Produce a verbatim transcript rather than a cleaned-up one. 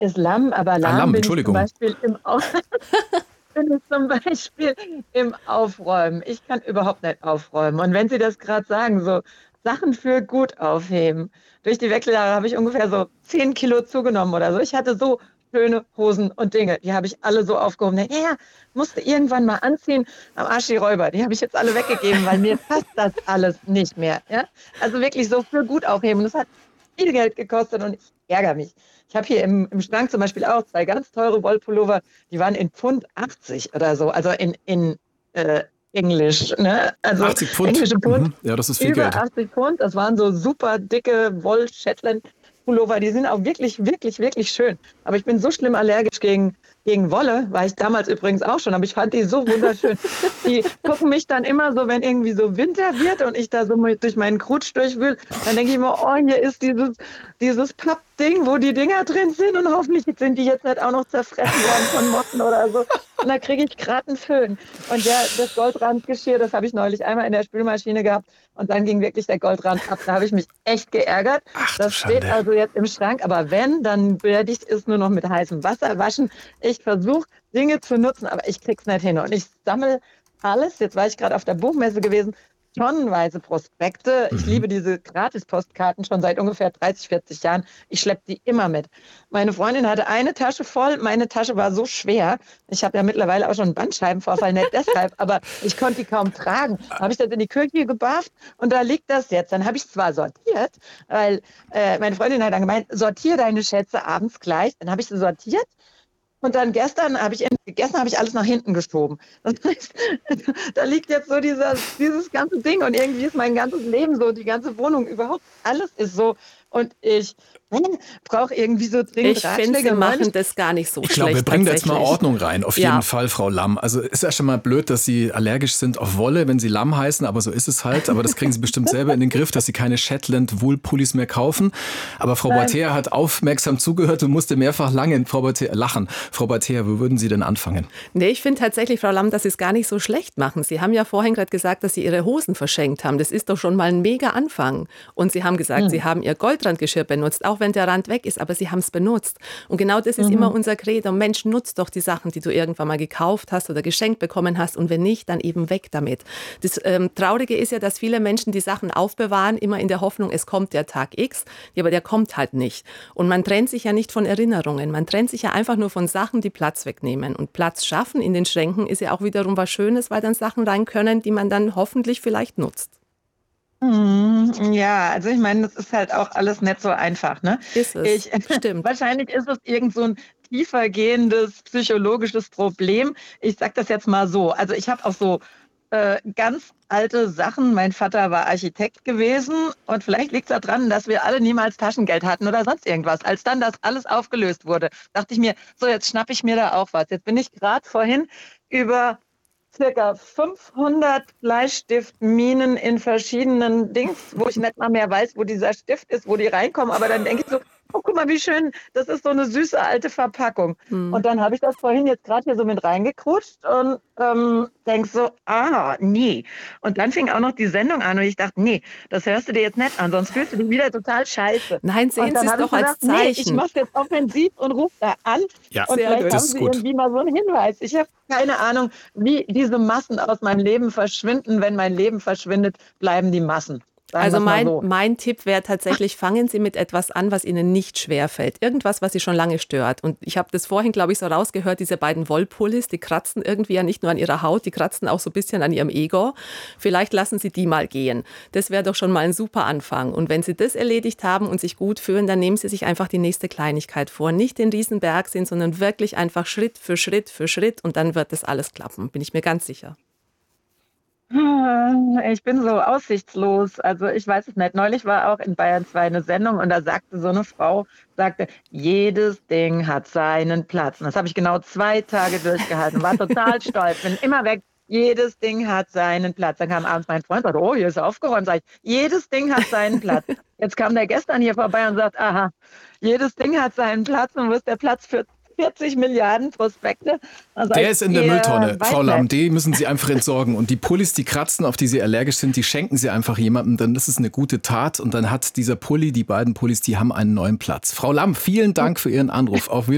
ist Lamm, aber Ah, lahm Lamm, bin ich zum Entschuldigung. Beispiel im Au bin ich zum Beispiel im Aufräumen. Ich kann überhaupt nicht aufräumen. Und wenn Sie das gerade sagen, so Sachen für gut aufheben. Durch die Wechseljahre habe ich ungefähr so zehn Kilo zugenommen oder so. Ich hatte so schöne Hosen und Dinge. Die habe ich alle so aufgehoben. Ja, ja, musste irgendwann mal anziehen. Am Arsch die Räuber. Die habe ich jetzt alle weggegeben, weil mir passt das alles nicht mehr. Ja? Also wirklich so für gut aufheben. Das hat viel Geld gekostet und ich ärgere mich. Ich habe hier im, im Schrank zum Beispiel auch zwei ganz teure Wollpullover, die waren in Pfund achtzig oder so, also in, in äh, Englisch, ne? Also achtzig Pfund. englische Pfund, Mhm. Ja, das ist viel über Geld. achtzig Pfund. Das waren so super dicke Woll-Shetland-Pullover, die sind auch wirklich, wirklich, wirklich schön. Aber ich bin so schlimm allergisch gegen, gegen Wolle, war ich damals übrigens auch schon, aber ich fand die so wunderschön. Die gucken mich dann immer so, wenn irgendwie so Winter wird und ich da so mit, durch meinen Krutsch durchwühl, dann denke ich immer, oh, hier ist dieses, dieses Pappding, wo die Dinger drin sind und hoffentlich sind die jetzt nicht auch noch zerfressen worden von Motten oder so. Und da kriege ich gerade einen Föhn. Und ja, das Goldrandgeschirr, das habe ich neulich einmal in der Spülmaschine gehabt und dann ging wirklich der Goldrand ab. Da habe ich mich echt geärgert. Ach du Das steht Schande. also jetzt im Schrank, aber wenn, dann werde ich es nur noch mit heißem Wasser waschen. Ich versuche, Dinge zu nutzen, aber ich krieg's nicht hin. Und ich sammle alles. Jetzt war ich gerade auf der Buchmesse gewesen. Tonnenweise Prospekte. Ich Mhm. liebe diese Gratis-Postkarten schon seit ungefähr dreißig, vierzig Jahren. Ich schleppe die immer mit. Meine Freundin hatte eine Tasche voll. Meine Tasche war so schwer. Ich habe ja mittlerweile auch schon einen Bandscheibenvorfall, nicht deshalb, aber ich konnte die kaum tragen. Da habe ich das in die Küche gebafft und da liegt das jetzt. Dann habe ich es zwar sortiert, weil äh, meine Freundin hat dann gemeint, sortiere deine Schätze abends gleich. Dann habe ich sie sortiert. Und dann gestern habe ich gegessen, habe ich alles nach hinten geschoben. Das heißt, da liegt jetzt so dieser, dieses ganze Ding und irgendwie ist mein ganzes Leben so, die ganze Wohnung überhaupt, alles ist so. Und ich brauche irgendwie so dringend Ich finde, Sie Ratschläge. Und neulich, machen das gar nicht so Ich glaube, wir schlecht bringen da jetzt mal tatsächlich. Ordnung rein, auf Ja. jeden Fall, Frau Lamm. Also ist ja schon mal blöd, dass Sie allergisch sind auf Wolle, wenn Sie Lamm heißen, aber so ist es halt. Aber das kriegen Sie bestimmt selber in den Griff, dass Sie keine Shetland-Wool-Pullis mehr kaufen. Aber Frau Nein. Beitea hat aufmerksam zugehört und musste mehrfach lange Frau Beitea, lachen. Frau Beitea, wo würden Sie denn anfangen? Nee, ich finde tatsächlich, Frau Lamm, dass Sie es gar nicht so schlecht machen. Sie haben ja vorhin gerade gesagt, dass Sie Ihre Hosen verschenkt haben. Das ist doch schon mal ein mega Anfang. Und Sie haben gesagt, Hm. Sie haben Ihr Goldrandgeschirr benutzt, auch wenn der Rand weg ist, aber Sie haben es benutzt. Und genau das ist Mhm. immer unser Credo. Mensch, nutzt doch die Sachen, die du irgendwann mal gekauft hast oder geschenkt bekommen hast. Und wenn nicht, dann eben weg damit. Das ähm, Traurige ist ja, dass viele Menschen die Sachen aufbewahren, immer in der Hoffnung, es kommt der Tag X. Ja, aber der kommt halt nicht. Und man trennt sich ja nicht von Erinnerungen. Man trennt sich ja einfach nur von Sachen, die Platz wegnehmen. Und Platz schaffen in den Schränken ist ja auch wiederum was Schönes, weil dann Sachen rein können, die man dann hoffentlich vielleicht nutzt. Mhm. Ja, also ich meine, das ist halt auch alles nicht so einfach, ne? Ist es. Ich, Stimmt. wahrscheinlich ist es irgend so ein tiefergehendes psychologisches Problem. Ich sage das jetzt mal so. Also ich habe auch so äh, ganz alte Sachen. Mein Vater war Architekt gewesen und vielleicht liegt es daran, dass wir alle niemals Taschengeld hatten oder sonst irgendwas. Als dann das alles aufgelöst wurde, dachte ich mir, so jetzt schnappe ich mir da auch was. Jetzt bin ich gerade vorhin über circa fünfhundert Bleistiftminen in verschiedenen Dings, wo ich nicht mal mehr weiß, wo dieser Stift ist, wo die reinkommen. Aber dann denke ich so, oh, guck mal, wie schön, das ist so eine süße alte Verpackung. Hm. Und dann habe ich das vorhin jetzt gerade hier so mit reingekrutscht und ähm, denke so, ah, nee. Und dann fing auch noch die Sendung an und ich dachte, nee, das hörst du dir jetzt nicht an, sonst fühlst du dich wieder total scheiße. Nein, sehen Und dann Sie es habe ich doch als gedacht, nee, ich Zeichen. mache jetzt offensiv und rufe da an. Ja, Und Sehr vielleicht gut. das haben ist Sie gut. irgendwie mal so einen Hinweis. Ich habe keine Ahnung, wie diese Massen aus meinem Leben verschwinden. Wenn mein Leben verschwindet, bleiben die Massen. Sagen wir Also es mal mein, so. mein Tipp wäre tatsächlich, fangen Sie mit etwas an, was Ihnen nicht schwerfällt. Irgendwas, was Sie schon lange stört. Und ich habe das vorhin, glaube ich, so rausgehört, diese beiden Wollpullis, die kratzen irgendwie ja nicht nur an Ihrer Haut, die kratzen auch so ein bisschen an Ihrem Ego. Vielleicht lassen Sie die mal gehen. Das wäre doch schon mal ein super Anfang. Und wenn Sie das erledigt haben und sich gut fühlen, dann nehmen Sie sich einfach die nächste Kleinigkeit vor. Nicht den Riesenberg sehen, sondern wirklich einfach Schritt für Schritt für Schritt und dann wird das alles klappen, bin ich mir ganz sicher. Ich bin so aussichtslos. Also ich weiß es nicht. Neulich war auch in Bayern zwei eine Sendung und da sagte so eine Frau, sagte, jedes Ding hat seinen Platz. Und das habe ich genau zwei Tage durchgehalten, war total stolz, bin immer weg. Jedes Ding hat seinen Platz. Dann kam abends mein Freund und sagte, oh, hier ist aufgeräumt. Sag ich, jedes Ding hat seinen Platz. Jetzt kam der gestern hier vorbei und sagt, aha, jedes Ding hat seinen Platz und wo ist der Platz für vierzig Milliarden Prospekte? Dann sag Der ich, ist in der ihr Mülltonne, weiß Frau Lamm. nicht. Die müssen Sie einfach entsorgen. Und die Pullis, die kratzen, auf die Sie allergisch sind, die schenken Sie einfach jemandem. Dann ist es eine gute Tat. Und dann hat dieser Pulli, die beiden Pullis, die haben einen neuen Platz. Frau Lamm, vielen Dank für Ihren Anruf. Auf Wiedersehen.